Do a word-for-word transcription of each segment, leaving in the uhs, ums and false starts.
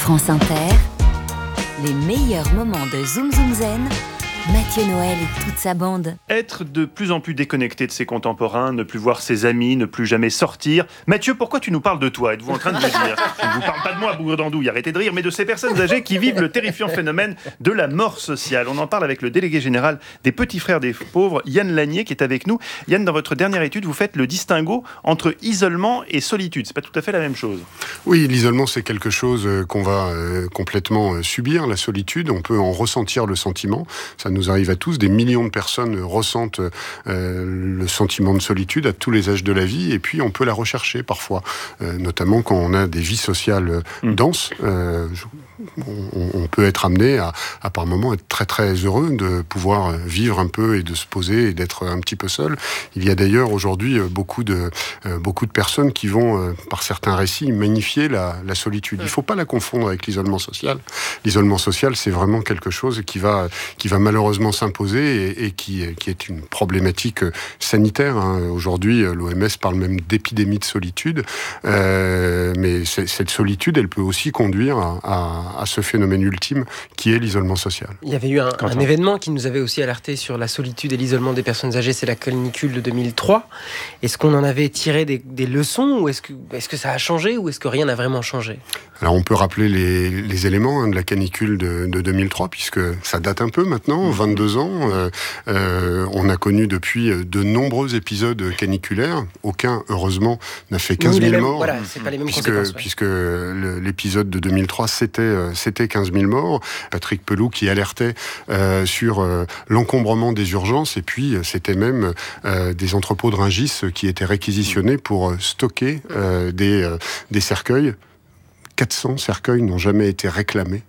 France Inter, les meilleurs moments de Zoom Zoom Zen, Mathieu Noël et toute sa bande. Être de plus en plus déconnecté de ses contemporains, ne plus voir ses amis, ne plus jamais sortir. Mathieu, pourquoi tu nous parles de toi? Êtes-vous en train de me dire? Je ne vous parle pas de moi, bougre d'andouille, arrêtez de rire, mais de ces personnes âgées qui vivent le terrifiant phénomène de la mort sociale. On en parle avec le délégué général des Petits Frères des Pauvres, Yann Lanier, qui est avec nous. Yann, dans votre dernière étude, vous faites le distinguo entre isolement et solitude. C'est pas tout à fait la même chose. Oui, l'isolement, c'est quelque chose qu'on va euh, complètement subir, la solitude. On peut en ressentir le sentiment. Ça nous arrive à tous. Des millions de personnes ressentent euh, le sentiment de solitude à tous les âges de la vie. Et puis, on peut la rechercher parfois, euh, notamment quand on a des vies sociales mmh. denses. Euh, on, on peut être amené à, à, par moments, être très très heureux de pouvoir vivre un peu et de se poser et d'être un petit peu seul. Il y a d'ailleurs aujourd'hui beaucoup de, euh, beaucoup de personnes qui vont, euh, par certains récits, magnifier la, la solitude. Il ne faut pas la confondre avec l'isolement social. L'isolement social, c'est vraiment quelque chose qui va, qui va malheureusement s'imposer et, et qui, qui est une problématique sanitaire. Hein. Aujourd'hui, l'O M S parle même d'épidémie de solitude. Euh, mais cette solitude, elle peut aussi conduire à, à à ce phénomène ultime qui est l'isolement social. Il y avait eu un, un événement qui nous avait aussi alerté sur la solitude et l'isolement des personnes âgées, c'est la canicule de deux mille trois. Est-ce qu'on en avait tiré des, des leçons ou est-ce que, est-ce que ça a changé ou est-ce que rien n'a vraiment changé? Alors on peut rappeler les, les éléments hein, de la canicule de, de deux mille trois, puisque ça date un peu maintenant, vingt-deux ans. Euh, euh, on a connu depuis de nombreux épisodes caniculaires. Aucun, heureusement, n'a fait quinze mille morts. Voilà, c'est pas les mêmes puisque, conséquences. Ouais. Puisque l'épisode de deux mille trois, c'était c'était quinze mille morts. Patrick Pelloux qui alertait euh, sur euh, l'encombrement des urgences, et puis c'était même euh, des entrepôts de Rungis qui étaient réquisitionnés pour stocker euh, des, euh, des cercueils. quatre cents cercueils n'ont jamais été réclamés.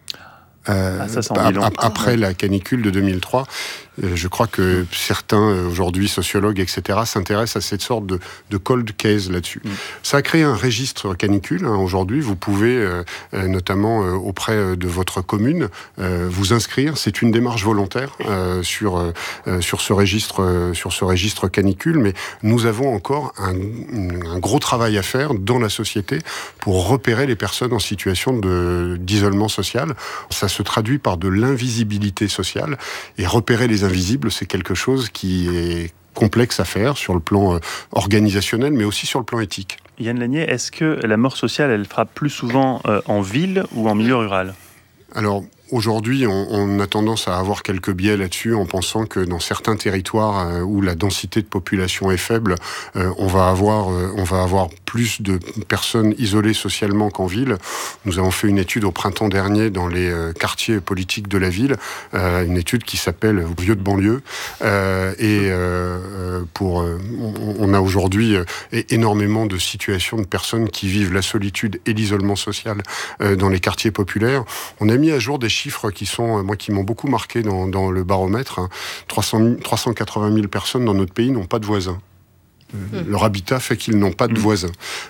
Euh, ah, ça, ap- après la canicule de deux mille trois, euh, je crois que certains, euh, aujourd'hui sociologues, et cetera, s'intéressent à cette sorte de, de cold case là-dessus. Mm. Ça a créé un registre canicule. Hein, aujourd'hui, vous pouvez, euh, euh, notamment euh, auprès de votre commune, euh, vous inscrire. C'est une démarche volontaire euh, sur euh, sur ce registre euh, sur ce registre canicule. Mais nous avons encore un, un gros travail à faire dans la société pour repérer les personnes en situation de, d'isolement social. Ça se traduit par de l'invisibilité sociale, et repérer les invisibles, c'est quelque chose qui est complexe à faire sur le plan organisationnel, mais aussi sur le plan éthique. Yann Lanier, est-ce que la mort sociale, elle frappe plus souvent euh, en ville ou en milieu rural ? Alors, aujourd'hui, on, on a tendance à avoir quelques biais là-dessus en pensant que dans certains territoires euh, où la densité de population est faible, euh, on va avoir, euh, on va avoir plus de personnes isolées socialement qu'en ville. Nous avons fait une étude au printemps dernier dans les euh, quartiers politiques de la ville, euh, une étude qui s'appelle Vieux de banlieue. Euh, et euh, pour, euh, on, on a aujourd'hui euh, énormément de situations de personnes qui vivent la solitude et l'isolement social euh, dans les quartiers populaires. On a mis à jour des chiffres qui sont, moi, qui m'ont beaucoup marqué dans, dans le baromètre. trois cent quatre-vingt mille personnes dans notre pays n'ont pas de voisins. Mmh. Leur habitat fait qu'ils n'ont pas de voisins.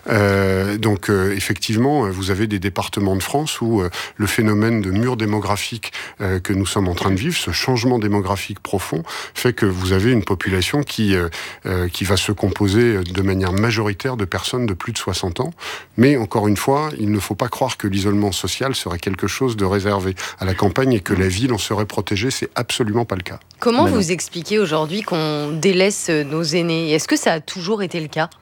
Euh, donc, euh, effectivement, vous avez des départements de France où euh, le phénomène de mur démographique euh, que nous sommes en train de vivre, ce changement démographique profond, fait que vous avez une population qui, euh, euh, qui va se composer de manière majoritaire de personnes de plus de soixante ans. Mais, encore une fois, il ne faut pas croire que l'isolement social serait quelque chose de réservé à la campagne et que la ville en serait protégée. C'est absolument pas le cas. Comment vous expliquez aujourd'hui qu'on délaisse nos aînés? Est-ce que ça a toujours été le cas?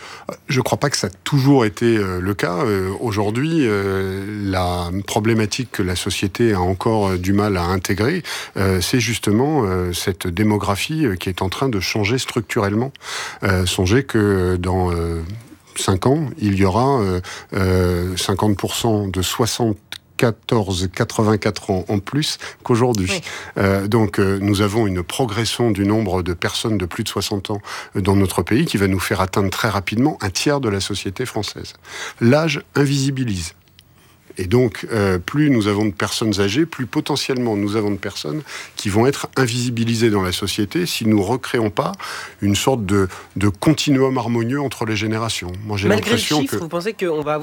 Je ne crois pas que ça a toujours été euh, le cas. Euh, aujourd'hui, euh, la problématique que la société a encore euh, du mal à intégrer, euh, c'est justement euh, cette démographie euh, qui est en train de changer structurellement. Euh, songez que dans euh, cinq ans, il y aura euh, euh, cinquante pour cent de soixante quatorze quatre-vingt-quatre ans en plus qu'aujourd'hui. Oui. Euh, donc euh, nous avons une progression du nombre de personnes de plus de soixante ans dans notre pays qui va nous faire atteindre très rapidement un tiers de la société française. L'âge invisibilise. Et donc, euh, plus nous avons de personnes âgées, plus potentiellement nous avons de personnes qui vont être invisibilisées dans la société si nous ne recréons pas une sorte de, de continuum harmonieux entre les générations. Moi, j'ai Malgré l'impression le chiffre, que... vous pensez qu'on va avoir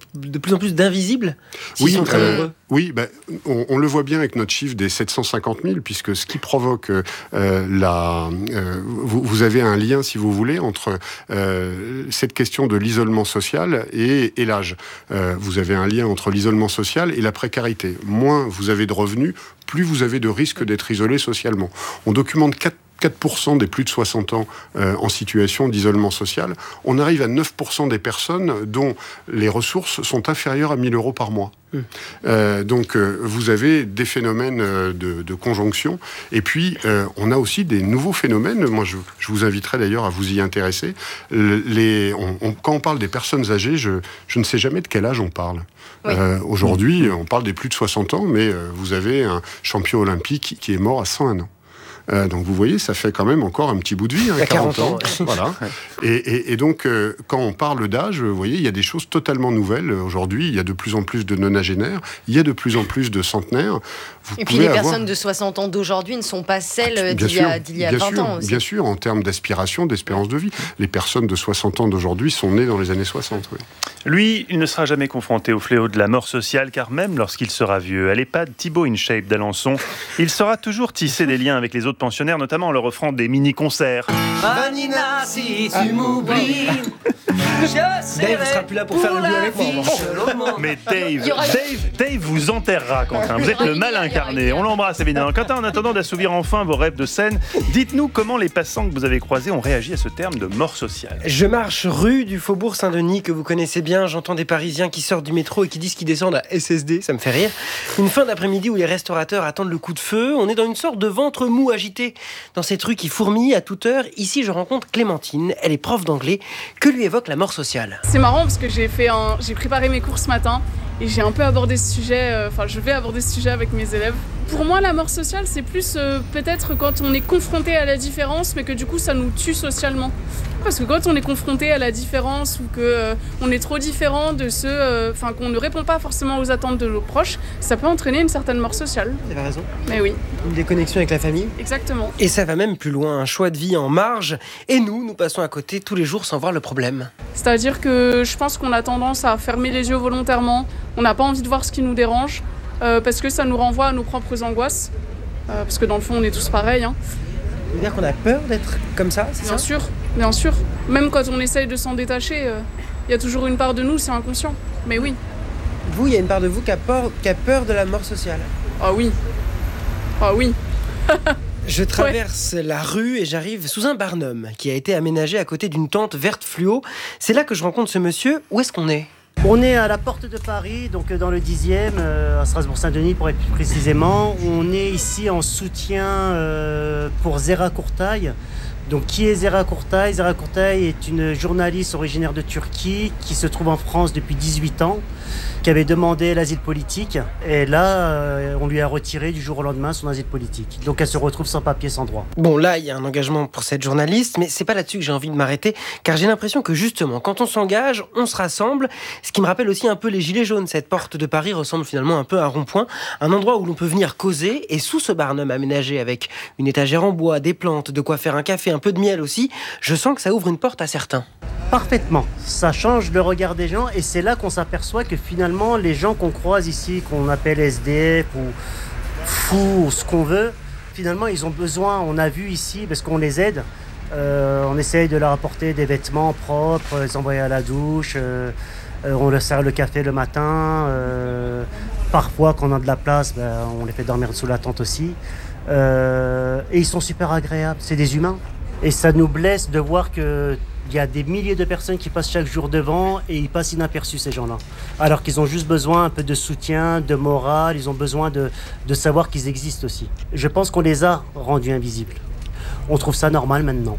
de plus en plus d'invisibles s'ils Oui, sont très euh, nombreux. Oui, ben, on, on le voit bien avec notre chiffre des sept cent cinquante mille, puisque ce qui provoque euh, la... Euh, vous, vous avez un lien, si vous voulez, entre euh, cette question de l'isolement social et, et l'âge. Euh, vous avez un lien entre l'isolement social et la précarité. Moins vous avez de revenus, plus vous avez de risques d'être isolé socialement. On documente quatre quatre pour cent des plus de soixante ans euh, en situation d'isolement social. On arrive à neuf pour cent des personnes dont les ressources sont inférieures à mille euros par mois. Mmh. Euh, donc, euh, vous avez des phénomènes euh, de, de conjonction. Et puis, euh, on a aussi des nouveaux phénomènes. Moi, je, je vous inviterai d'ailleurs à vous y intéresser. Les, on, on, quand on parle des personnes âgées, je, je ne sais jamais de quel âge on parle. Oui. Euh, aujourd'hui, on parle des plus de soixante ans, mais euh, vous avez un champion olympique qui est mort à cent un ans. Euh, donc vous voyez, ça fait quand même encore un petit bout de vie, hein, quarante, quarante ans. Ouais. Voilà. Et, et, et donc, euh, quand on parle d'âge, vous voyez, il y a des choses totalement nouvelles. Aujourd'hui, il y a de plus en plus de nonagénaires, il y a de plus en plus de centenaires. Vous et puis les avoir... personnes de soixante ans d'aujourd'hui ne sont pas celles ah, d'il, sûr, y a, d'il y a vingt sûr, ans aussi. Bien sûr, en termes d'aspiration, d'espérance de vie. Les personnes de soixante ans d'aujourd'hui sont nées dans les années soixante. Oui. Lui, il ne sera jamais confronté au fléau de la mort sociale, car même lorsqu'il sera vieux, à l'EHPAD Thibaut InShape d'Alençon, il saura toujours tisser des liens avec les autres pensionnaires, notamment en leur offrant des mini-concerts. Vanina, si tu m'oublies, Dave ne sera plus là pour, pour faire le duo avec moi. Mais Dave, Dave, Dave vous enterrera, Quentin. Vous êtes le mal incarné. On l'embrasse évidemment. Quentin, en attendant d'assouvir enfin vos rêves de scène, dites-nous comment les passants que vous avez croisés ont réagi à ce terme de mort sociale. Je marche rue du Faubourg Saint-Denis, que vous connaissez bien. J'entends des Parisiens qui sortent du métro et qui disent qu'ils descendent à S S D. Ça me fait rire. Une fin d'après-midi où les restaurateurs attendent le coup de feu. On est dans une sorte de ventre mou agité. Dans cette rue qui fourmille à toute heure, ici je rencontre Clémentine. Elle est prof d'anglais. Que lui évoque la mort sociale? C'est marrant parce que j'ai fait un... j'ai préparé mes cours ce matin et j'ai un peu abordé ce sujet, enfin euh, je vais aborder ce sujet avec mes élèves. Pour moi, la mort sociale, c'est plus euh, peut-être quand on est confronté à la différence, mais que du coup, ça nous tue socialement. Parce que quand on est confronté à la différence ou qu'on euh, est trop différent de ceux, enfin euh, qu'on ne répond pas forcément aux attentes de nos proches, ça peut entraîner une certaine mort sociale. Vous avez raison. Mais oui. Une déconnexion avec la famille. Exactement. Et ça va même plus loin, un choix de vie en marge. Et nous, nous passons à côté tous les jours sans voir le problème. C'est-à-dire que je pense qu'on a tendance à fermer les yeux volontairement. On n'a pas envie de voir ce qui nous dérange. Euh, parce que ça nous renvoie à nos propres angoisses. Euh, parce que dans le fond, on est tous pareils. Hein. Ça veut dire qu'on a peur d'être comme ça, c'est bien ça ? sûr, bien sûr. Même quand on essaye de s'en détacher, il euh, y a toujours une part de nous, c'est inconscient. Mais oui. Vous, il y a une part de vous qui a peur, qui a peur de la mort sociale. Ah oui. Ah oui. Je traverse ouais. la rue et j'arrive sous un barnum qui a été aménagé à côté d'une tente verte fluo. C'est là que je rencontre ce monsieur. Où est-ce qu'on est ? On est à la porte de Paris, donc dans le dixième, euh, à Strasbourg-Saint-Denis pour être plus précisément. On est ici en soutien euh, pour Zera Kurtay. Donc qui est Zera Kurtay ? Zera Kurtay est une journaliste originaire de Turquie qui se trouve en France depuis dix-huit ans, qui avait demandé l'asile politique. Et là, euh, on lui a retiré du jour au lendemain son asile politique. Donc elle se retrouve sans papier, sans droit. Bon, là, il y a un engagement pour cette journaliste, mais c'est pas là-dessus que j'ai envie de m'arrêter, car j'ai l'impression que justement, quand on s'engage, on se rassemble. Ce qui me rappelle aussi un peu les Gilets jaunes. Cette porte de Paris ressemble finalement un peu à un rond-point, un endroit où l'on peut venir causer. Et sous ce barnum aménagé avec une étagère en bois, des plantes, de quoi faire un café, un peu de miel aussi, je sens que ça ouvre une porte à certains. Parfaitement. Ça change le regard des gens et c'est là qu'on s'aperçoit que finalement, les gens qu'on croise ici, qu'on appelle S D F ou fous ou ce qu'on veut, finalement, ils ont besoin, on a vu ici, parce qu'on les aide, euh, on essaye de leur apporter des vêtements propres, les envoyer à la douche, euh, euh, on leur sert le café le matin, euh, parfois, quand on a de la place, ben, on les fait dormir sous la tente aussi. Euh, et ils sont super agréables, c'est des humains. Et ça nous blesse de voir que il y a des milliers de personnes qui passent chaque jour devant et ils passent inaperçus, ces gens-là. Alors qu'ils ont juste besoin un peu de soutien, de morale, ils ont besoin de, de savoir qu'ils existent aussi. Je pense qu'on les a rendus invisibles. On trouve ça normal maintenant.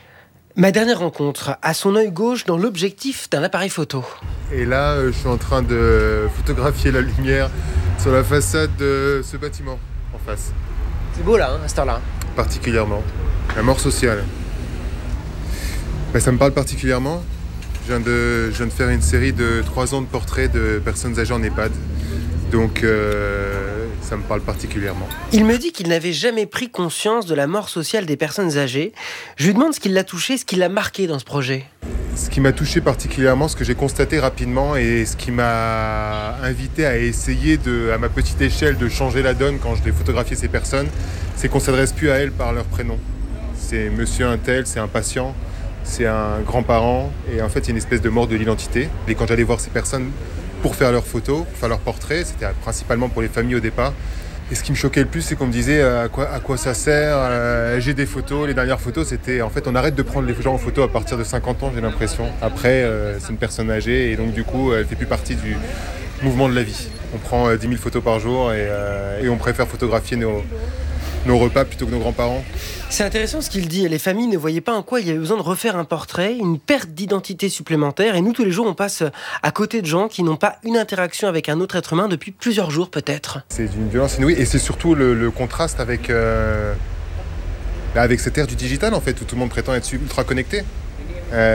Ma dernière rencontre, à son œil gauche dans l'objectif d'un appareil photo. Et là, je suis en train de photographier la lumière sur la façade de ce bâtiment en face. C'est beau là, hein, à cette heure-là. Particulièrement. La mort sociale. Ben, ça me parle particulièrement. Je viens, de, je viens de faire une série de trois ans de portraits de personnes âgées en EHPAD. Donc euh, ça me parle particulièrement. Il me dit qu'il n'avait jamais pris conscience de la mort sociale des personnes âgées. Je lui demande ce qui l'a touché, ce qui l'a marqué dans ce projet. Ce qui m'a touché particulièrement, ce que j'ai constaté rapidement et ce qui m'a invité à essayer, de, à ma petite échelle, de changer la donne quand je vais photographier ces personnes, c'est qu'on ne s'adresse plus à elles par leur prénom. C'est monsieur un tel, c'est un patient, c'est un grand-parent, et en fait, il y a une espèce de mort de l'identité. Et quand j'allais voir ces personnes pour faire leurs photos, pour faire leurs portraits, c'était principalement pour les familles au départ. Et ce qui me choquait le plus, c'est qu'on me disait euh, à, quoi, à quoi ça sert, euh, j'ai des photos, les dernières photos, c'était en fait on arrête de prendre les gens en photo à partir de cinquante ans, j'ai l'impression. Après, euh, c'est une personne âgée et donc du coup, elle ne fait plus partie du mouvement de la vie. On prend euh, dix mille photos par jour et, euh, et on préfère photographier nos, nos repas plutôt que nos grands-parents. C'est intéressant ce qu'il dit. Les familles ne voyaient pas en quoi il y avait besoin de refaire un portrait, une perte d'identité supplémentaire. Et nous, tous les jours, on passe à côté de gens qui n'ont pas une interaction avec un autre être humain depuis plusieurs jours, peut-être. C'est d'une violence inouïe. Et c'est surtout le, le contraste avec, euh, avec cette ère du digital, en fait, où tout le monde prétend être ultra connecté. Euh,